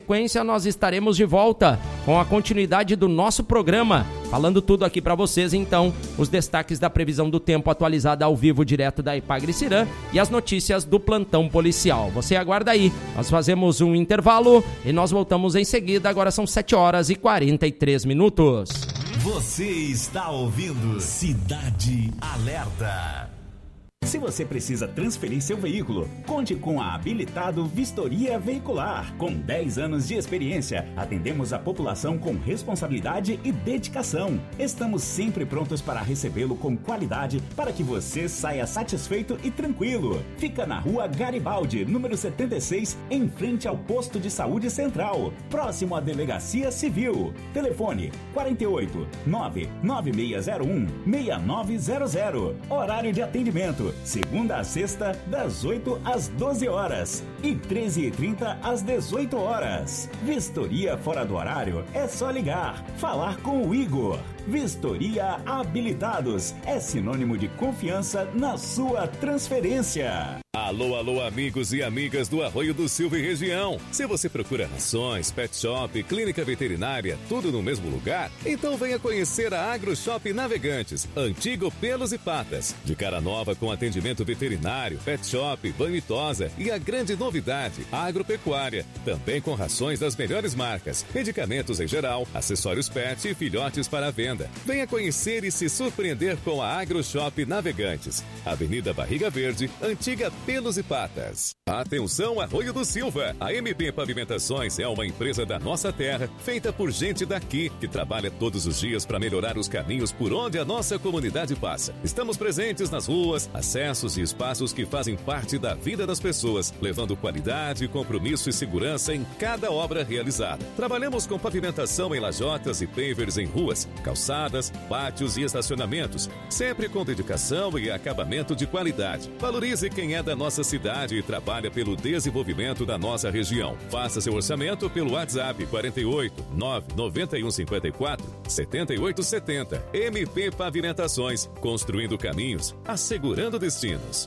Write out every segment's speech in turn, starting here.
sequência, nós estaremos de volta com a continuidade do nosso programa, falando tudo aqui para vocês, então, os destaques da previsão do tempo atualizada ao vivo direto da Ipagre-Cirã e as notícias do plantão policial. Você aguarda aí, nós fazemos um intervalo e nós voltamos em seguida, agora são 7h43. Você está ouvindo Cidade Alerta. Se você precisa transferir seu veículo, conte com a Habilitado Vistoria Veicular. Com 10 anos de experiência, atendemos a população com responsabilidade e dedicação. Estamos sempre prontos para recebê-lo com qualidade para que você saia satisfeito e tranquilo. Fica na Rua Garibaldi, número 76, em frente ao Posto de Saúde Central, próximo à Delegacia Civil. Telefone 48 99601 6900. Horário de atendimento segunda a sexta, das 8 às 12 horas e 13h30 às 18 horas. Vistoria fora do horário é só ligar, falar com o Igor. Vistoria Habilitados é sinônimo de confiança na sua transferência. Alô, alô, amigos e amigas do Arroio do Silva e região. Se você procura rações, pet shop, clínica veterinária, tudo no mesmo lugar, então venha conhecer a AgroShop Navegantes, antigo Pelos e Patas. De cara nova com atendimento veterinário, pet shop, banho e tosa e a grande novidade, agropecuária. Também com rações das melhores marcas, medicamentos em geral, acessórios pet e filhotes para venda. Venha conhecer e se surpreender com a AgroShop Navegantes. Avenida Barriga Verde, antiga Pelos e Patas. Atenção, Arroio do Silva! A MP Pavimentações é uma empresa da nossa terra, feita por gente daqui, que trabalha todos os dias para melhorar os caminhos por onde a nossa comunidade passa. Estamos presentes nas ruas, acessos e espaços que fazem parte da vida das pessoas, levando qualidade, compromisso e segurança em cada obra realizada. Trabalhamos com pavimentação em lajotas e pavers em ruas, calçadas, pátios e estacionamentos, sempre com dedicação e acabamento de qualidade. Valorize quem é da nossa cidade e trabalha pelo desenvolvimento da nossa região. Faça seu orçamento pelo WhatsApp 48 991 54 7870. MP Pavimentações, construindo caminhos, assegurando destinos.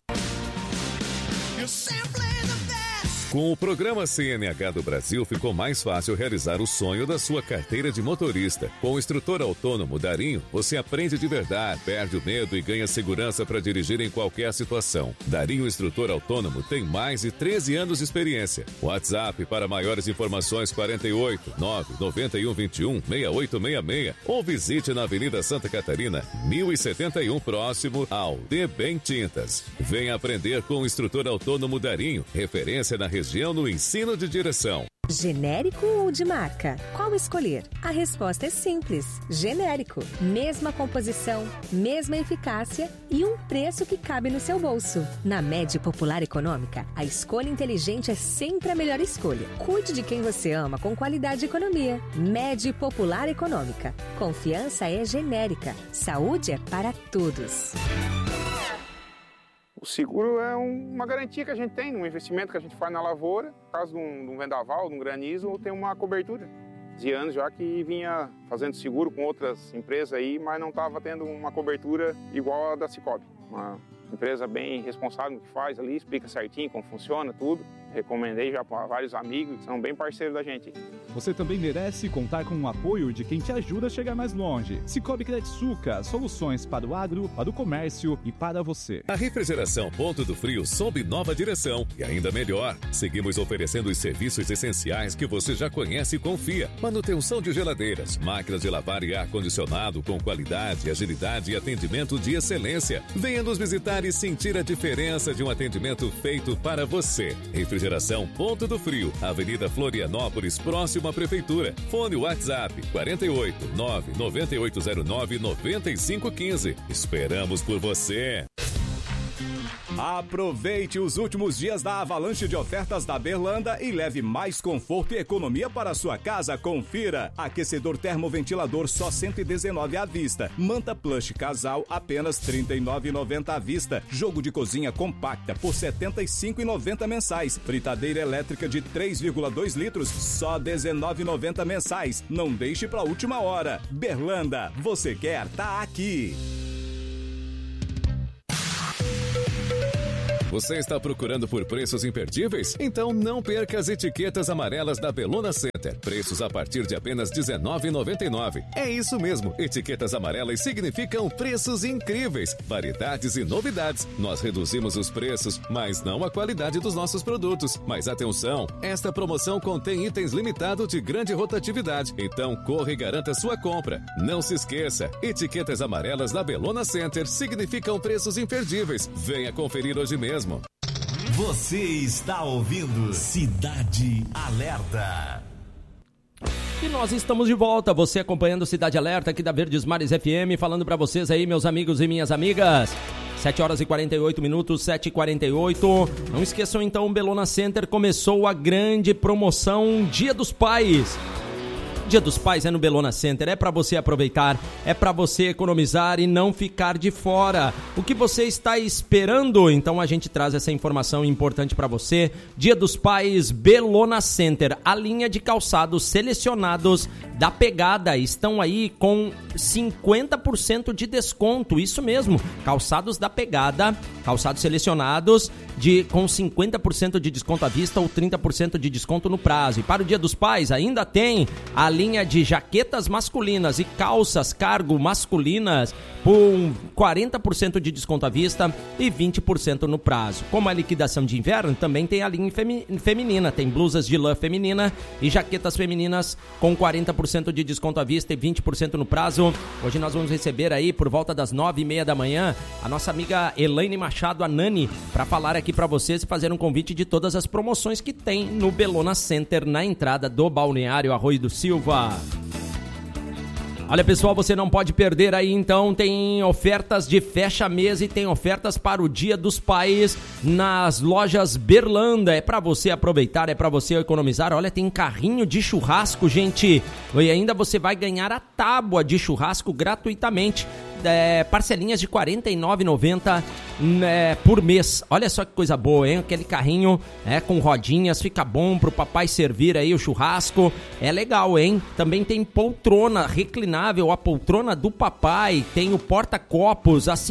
Com o programa CNH do Brasil, ficou mais fácil realizar o sonho da sua carteira de motorista. Com o instrutor autônomo Darinho, você aprende de verdade, perde o medo e ganha segurança para dirigir em qualquer situação. Darinho Instrutor Autônomo tem mais de 13 anos de experiência. WhatsApp para maiores informações 48 991 21 6866 ou visite na Avenida Santa Catarina, 1071, próximo ao Debem Tintas. Venha aprender com o instrutor autônomo Darinho, referência na região no ensino de direção. Genérico ou de marca? Qual escolher? A resposta é simples. Genérico. Mesma composição, mesma eficácia e um preço que cabe no seu bolso. Na Med Popular Econômica, a escolha inteligente é sempre a melhor escolha. Cuide de quem você ama com qualidade e economia. Med Popular Econômica. Confiança é genérica. Saúde é para todos. O seguro é uma garantia que a gente tem, um investimento que a gente faz na lavoura. No caso de um vendaval, de um granizo, tem uma cobertura. De anos já que vinha fazendo seguro com outras empresas aí, mas não estava tendo uma cobertura igual a da Cicobi. Uma empresa bem responsável no que faz ali, explica certinho como funciona tudo. Recomendei já para vários amigos que são bem parceiros da gente. Você também merece contar com o apoio de quem te ajuda a chegar mais longe. Cicobi Credsuca, soluções para o agro, para o comércio e para você. A refrigeração Ponto do Frio sob nova direção e ainda melhor. Seguimos oferecendo os serviços essenciais que você já conhece e confia. Manutenção de geladeiras, máquinas de lavar e ar-condicionado com qualidade, agilidade e atendimento de excelência. Venha nos visitar e sentir a diferença de um atendimento feito para você. Refrigeração Ponto do Frio, Avenida Florianópolis, próximo à Prefeitura. Fone WhatsApp 48 99809 9515. Esperamos por você. Aproveite os últimos dias da avalanche de ofertas da Berlanda e leve mais conforto e economia para a sua casa. Confira. Aquecedor termoventilador só R$ 119 à vista. Manta plush casal apenas R$ 39,90 à vista. Jogo de cozinha compacta por R$ 75,90 mensais. Fritadeira elétrica de 3,2 litros só R$ 19,90 mensais. Não deixe para a última hora. Berlanda, você quer, tá aqui. Você está procurando por preços imperdíveis? Então não perca as etiquetas amarelas da Bellona Center. Preços a partir de apenas R$19,99. É isso mesmo, etiquetas amarelas significam preços incríveis, variedades e novidades. Nós reduzimos os preços, mas não a qualidade dos nossos produtos. Mas atenção, esta promoção contém itens limitados de grande rotatividade. Então corra e garanta sua compra. Não se esqueça, etiquetas amarelas da Bellona Center significam preços imperdíveis. Venha conferir hoje mesmo. Você está ouvindo Cidade Alerta. E nós estamos de volta, você acompanhando Cidade Alerta aqui da Verdes Mares FM, falando para vocês aí, meus amigos e minhas amigas. 7 horas e 48 minutos, 7h48. Não esqueçam então, o Bellona Center começou a grande promoção Dia dos Pais. Dia dos Pais é no Bellona Center, é para você aproveitar, é para você economizar e não ficar de fora. O que você está esperando? Então a gente traz essa informação importante para você. Dia dos Pais, Bellona Center, a linha de calçados selecionados da Pegada estão aí com 50% de desconto, isso mesmo, calçados da Pegada, calçados selecionados com 50% de desconto à vista ou 30% de desconto no prazo. E para o Dia dos Pais ainda tem a linha de jaquetas masculinas e calças cargo masculinas por 40% de desconto à vista e 20% no prazo. Como a liquidação de inverno, também tem a linha feminina, tem blusas de lã feminina e jaquetas femininas com 40% de desconto à vista e 20% no prazo. Hoje nós vamos receber aí por volta das 9h30 da manhã a nossa amiga Elaine Machado, a Nani, para falar aqui para vocês e fazer um convite de todas as promoções que tem no Bellona Center na entrada do Balneário Arroio do Silva. Olha, pessoal, você não pode perder aí, então, tem ofertas de fecha-mês e tem ofertas para o Dia dos Pais nas lojas Berlanda. É para você aproveitar, é para você economizar. Olha, tem carrinho de churrasco, gente. E ainda você vai ganhar a tábua de churrasco gratuitamente. Parcelinhas de R$ 49,90 por mês. Olha só que coisa boa, hein? Aquele carrinho com rodinhas, fica bom pro papai servir aí o churrasco. É legal, hein? Também tem poltrona reclinável, a poltrona do papai. Tem o porta-copos a R$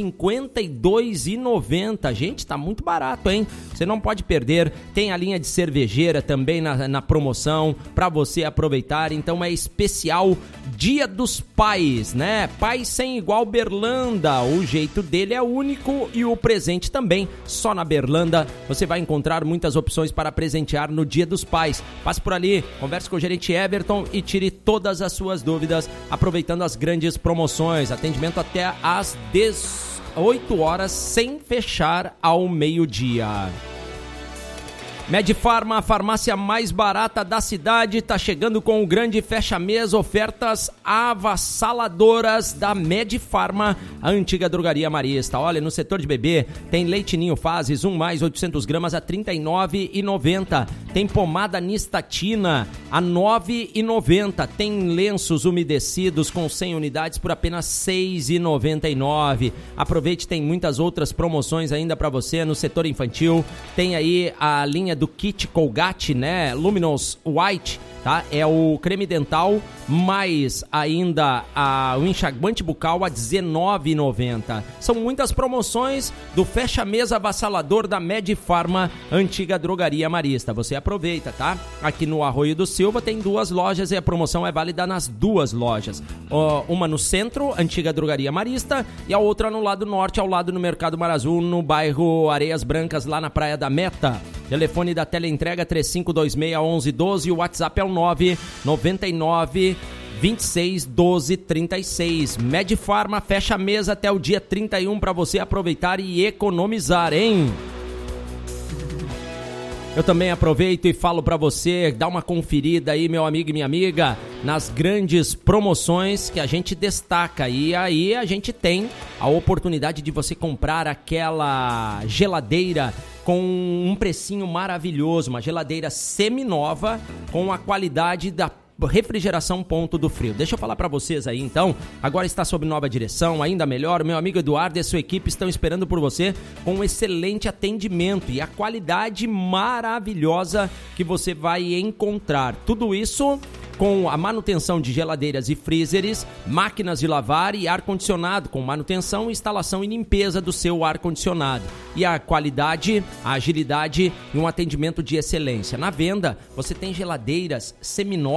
52,90. Gente, tá muito barato, hein? Você não pode perder. Tem a linha de cervejeira também na promoção para você aproveitar. Então é especial Dia dos Pais, né? Pais sem igual Berlanda. O jeito dele é único e o presente também. Só na Berlanda você vai encontrar muitas opções para presentear no Dia dos Pais. Passe por ali, converse com o gerente Everton e tire todas as suas dúvidas, aproveitando as grandes promoções. Atendimento até às 18 horas, sem fechar ao meio-dia. Medifarma, a farmácia mais barata da cidade, está chegando com o grande fecha-mês, ofertas avassaladoras da Medifarma, a antiga drogaria Marista. Olha, no setor de bebê tem leite ninho fases 1 mais 800 gramas a R$ 39,90. Tem pomada Nistatina a R$ 9,90. Tem lenços umedecidos com 100 unidades por apenas R$ 6,99. Aproveite, tem muitas outras promoções ainda para você no setor infantil. Tem aí a linha do kit Colgate, né? Luminous White, tá? É o creme dental, mais ainda o enxaguante bucal a R$ 19,90. São muitas promoções do fecha-mês avassalador da Medifarma, antiga drogaria Marista. Você aproveita, tá? Aqui no Arroio do Silva tem 2 lojas e a promoção é válida nas 2 lojas. Uma no centro, antiga drogaria Marista, e a outra no lado norte, ao lado do Mercado Mar Azul, no bairro Areias Brancas, lá na Praia da Meta. Telefone da teleentrega 35261112 e o WhatsApp é o 999 26 12 36. Medifarma fecha a mesa até o dia 31 para você aproveitar e economizar, hein? Eu também aproveito e falo para você, dá uma conferida aí, meu amigo e minha amiga, nas grandes promoções que a gente destaca. E aí a gente tem a oportunidade de você comprar aquela geladeira com um precinho maravilhoso, uma geladeira seminova com a qualidade da refrigeração ponto do frio. Deixa eu falar para vocês aí, então, agora está sob nova direção, ainda melhor, o meu amigo Eduardo e a sua equipe estão esperando por você com um excelente atendimento e a qualidade maravilhosa que você vai encontrar. Tudo isso com a manutenção de geladeiras e freezers, máquinas de lavar e ar-condicionado, com manutenção, instalação e limpeza do seu ar-condicionado. E a qualidade, a agilidade e um atendimento de excelência. Na venda, você tem geladeiras seminovas